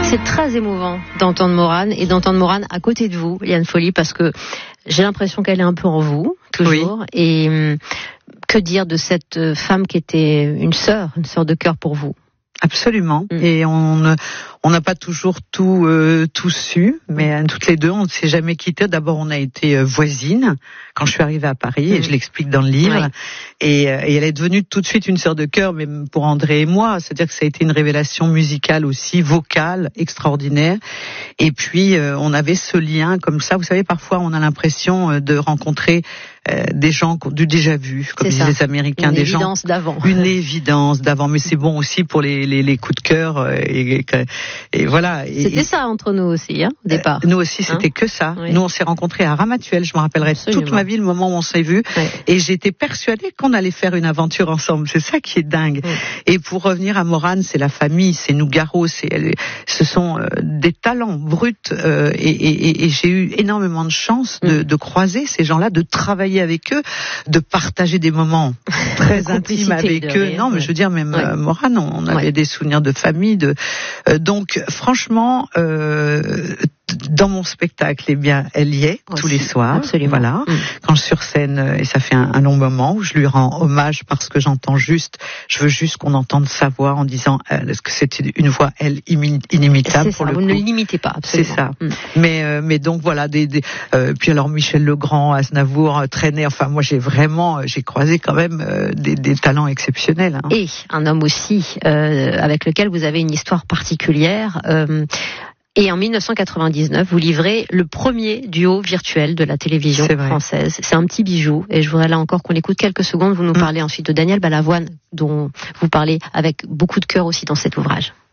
C'est très émouvant d'entendre Maurane et d'entendre Maurane à côté de vous, Liane Folly, parce que j'ai l'impression qu'elle est un peu en vous, toujours. Oui. Et que dire de cette femme qui était une sœur de cœur pour vous? Absolument. Et on n'a pas toujours tout su, mais toutes les deux, on ne s'est jamais quitté. D'abord, on a été voisines quand je suis arrivée à Paris, et je l'explique dans le livre. Oui. Et elle est devenue tout de suite une sœur de cœur, mais pour André et moi, c'est-à-dire que ça a été une révélation musicale aussi, vocale, extraordinaire. Et puis, on avait ce lien comme ça. Vous savez, parfois, on a l'impression de rencontrer des gens du déjà vu, comme disent les Américains, une des évidence gens d'avant. Une évidence d'avant, mais c'est bon aussi pour les coups de cœur et voilà. C'était ça entre nous aussi, au départ. Nous aussi, c'était que ça. Oui. Nous, on s'est rencontrés à Ramatuelle. Je me rappellerai toute ma vie le moment où on s'est vus, et j'étais persuadée qu'on allait faire une aventure ensemble. C'est ça qui est dingue. Et pour revenir à Maurane, c'est la famille, c'est Nougaro, ce sont des talents bruts, et j'ai eu énormément de chance de croiser ces gens-là, de travailler avec eux, de partager des moments très intimes avec eux. Non, mais je veux dire, même Maurane, on avait des souvenirs de famille. Donc, franchement, dans mon spectacle, eh bien, elle y est tous les soirs. Absolument. Voilà. Quand je suis sur scène, et ça fait un long moment où je lui rends hommage parce que je veux juste qu'on entende sa voix en disant est-ce que c'est une voix inimitable. C'est ça, vous ne l'imitez pas. Absolument. C'est ça. Mais donc voilà, puis alors Michel Legrand, Aznavour traînaient. Enfin, moi j'ai croisé quand même des talents exceptionnels. Et un homme aussi avec lequel vous avez une histoire particulière. Et en 1999, vous livrez le premier duo virtuel de la télévision française. C'est un petit bijou. Et je voudrais là encore qu'on l'écoute quelques secondes. Vous nous parlez ensuite de Daniel Balavoine, dont vous parlez avec beaucoup de cœur aussi dans cet ouvrage.